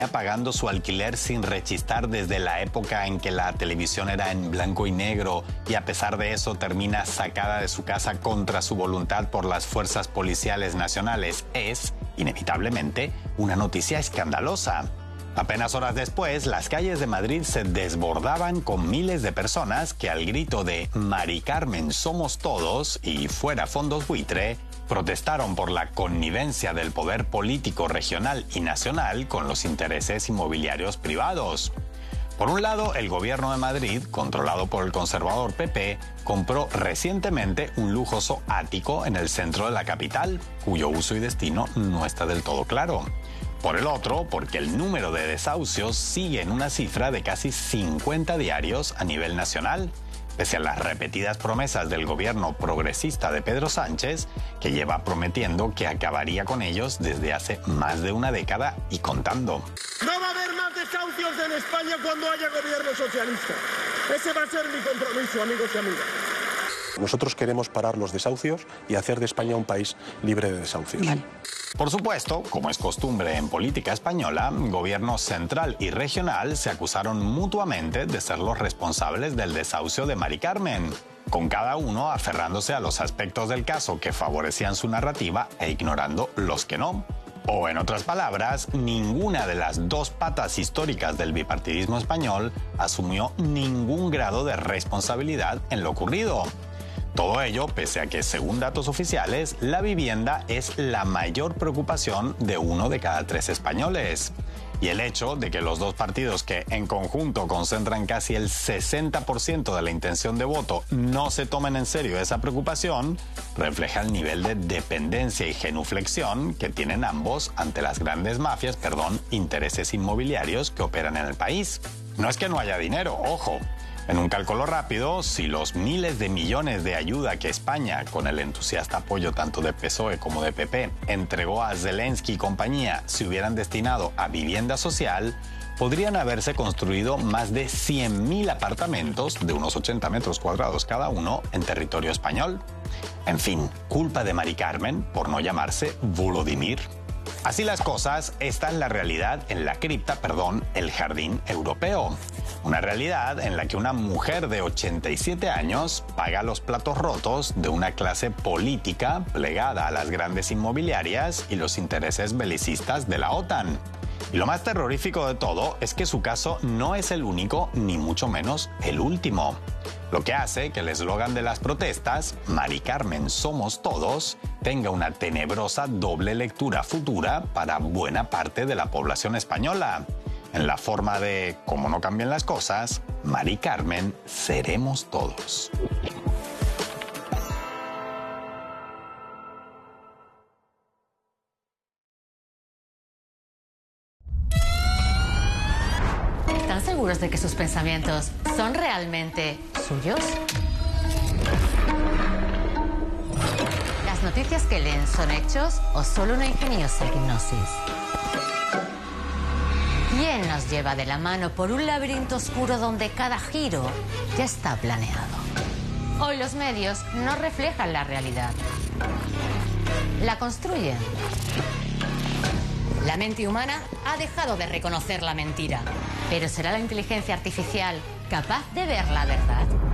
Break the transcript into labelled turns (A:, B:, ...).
A: pagando su alquiler sin rechistar desde la época en que la televisión era en blanco y negro y a pesar de eso termina sacada de su casa contra su voluntad por las fuerzas policiales nacionales es, inevitablemente, una noticia escandalosa. Apenas horas después, las calles de Madrid se desbordaban con miles de personas que al grito de Mari Carmen somos todos y fuera fondos buitre, protestaron por la connivencia del poder político regional y nacional con los intereses inmobiliarios privados. Por un lado, el gobierno de Madrid, controlado por el conservador PP, compró recientemente un lujoso ático en el centro de la capital, cuyo uso y destino no está del todo claro. Por el otro, porque el número de desahucios sigue en una cifra de casi 50 diarios a nivel nacional, pese a las repetidas promesas del gobierno progresista de Pedro Sánchez, que lleva prometiendo que acabaría con ellos desde hace más de una década y contando.
B: No va a haber más desahucios en España cuando haya gobierno socialista. Ese va a ser mi compromiso, amigos y amigas.
C: Nosotros queremos parar los desahucios y hacer de España un país libre de desahucios.
A: Vale. Por supuesto, como es costumbre en política española, gobierno central y regional se acusaron mutuamente de ser los responsables del desahucio de Mari Carmen, con cada uno aferrándose a los aspectos del caso que favorecían su narrativa e ignorando los que no. O en otras palabras, ninguna de las dos patas históricas del bipartidismo español asumió ningún grado de responsabilidad en lo ocurrido. Todo ello pese a que, según datos oficiales, la vivienda es la mayor preocupación de 1 de cada 3 españoles. Y el hecho de que los dos partidos que en conjunto concentran casi el 60% de la intención de voto no se tomen en serio esa preocupación, refleja el nivel de dependencia y genuflexión que tienen ambos ante las grandes mafias, intereses inmobiliarios que operan en el país. No es que no haya dinero, ojo. En un cálculo rápido, si los miles de millones de ayuda que España, con el entusiasta apoyo tanto de PSOE como de PP, entregó a Zelensky y compañía se hubieran destinado a vivienda social, podrían haberse construido más de 100.000 apartamentos de unos 80 metros cuadrados cada uno en territorio español. En fin, culpa de Mari Carmen por no llamarse Volodymyr. Así las cosas, esta es la realidad en la cripta, el jardín europeo. Una realidad en la que una mujer de 87 años paga los platos rotos de una clase política plegada a las grandes inmobiliarias y los intereses belicistas de la OTAN. Y lo más terrorífico de todo es que su caso no es el único, ni mucho menos el último. Lo que hace que el eslogan de las protestas, Mari Carmen somos todos, tenga una tenebrosa doble lectura futura para buena parte de la población española. En la forma de, como no cambien las cosas, Mari Carmen seremos todos.
D: ¿Están seguros de que sus pensamientos son realmente suyos? ¿Las noticias que leen son hechos o solo una ingeniosa hipnosis? ¿Quién nos lleva de la mano por un laberinto oscuro donde cada giro ya está planeado? Hoy los medios no reflejan la realidad. La construyen. La mente humana ha dejado de reconocer la mentira. Pero ¿será la inteligencia artificial capaz de ver la verdad?